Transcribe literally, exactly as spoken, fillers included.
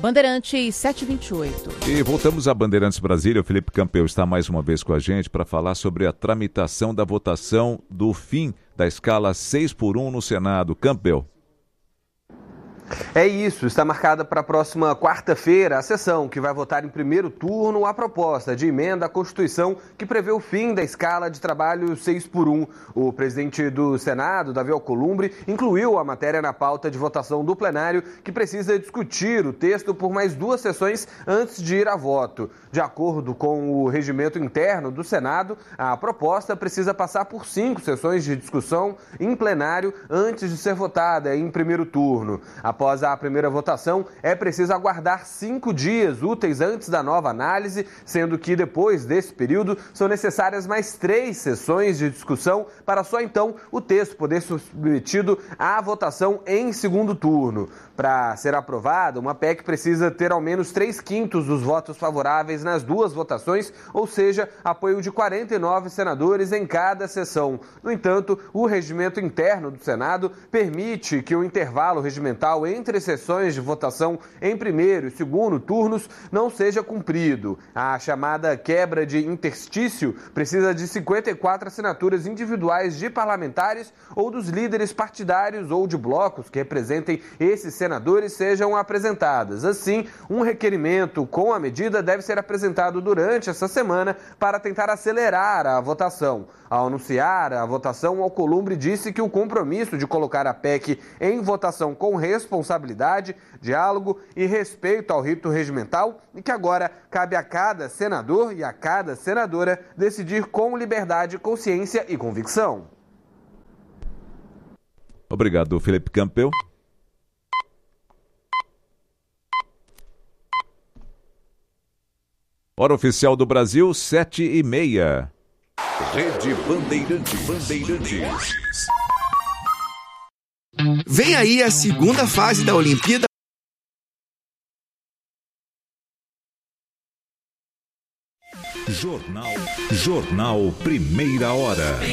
Bandeirantes sete e vinte e oito. E voltamos a Bandeirantes Brasília. O Felipe Campeu está mais uma vez com a gente para falar sobre a tramitação da votação do fim da escala seis por um no Senado. Campeu. É isso, está marcada para a próxima quarta-feira a sessão que vai votar em primeiro turno a proposta de emenda à Constituição que prevê o fim da escala de trabalho seis por um. O presidente do Senado, Davi Alcolumbre, incluiu a matéria na pauta de votação do plenário que precisa discutir o texto por mais duas sessões antes de ir a voto. De acordo com o regimento interno do Senado, a proposta precisa passar por cinco sessões de discussão em plenário antes de ser votada em primeiro turno. Após a primeira votação, é preciso aguardar cinco dias úteis antes da nova análise, sendo que depois desse período são necessárias mais três sessões de discussão para só então o texto poder ser submetido à votação em segundo turno. Para ser aprovada, uma P E C precisa ter ao menos três quintos dos votos favoráveis nas duas votações, ou seja, apoio de quarenta e nove senadores em cada sessão. No entanto, o regimento interno do Senado permite que o intervalo regimental entre sessões de votação em primeiro e segundo turnos não seja cumprido. A chamada quebra de interstício precisa de cinquenta e quatro assinaturas individuais de parlamentares ou dos líderes partidários ou de blocos que representem esses senadores sejam apresentadas. Assim, um requerimento com a medida deve ser apresentado durante essa semana para tentar acelerar a votação. Ao anunciar a votação, Alcolumbre disse que o compromisso de colocar a P E C em votação com responsabilidade, diálogo e respeito ao rito regimental e que agora cabe a cada senador e a cada senadora decidir com liberdade, consciência e convicção. Obrigado, Felipe Campeu. Hora oficial do Brasil, sete e meia. Rede Bandeirantes. Bandeirantes. Vem aí a segunda fase da Olimpíada. Jornal. Jornal Primeira Hora.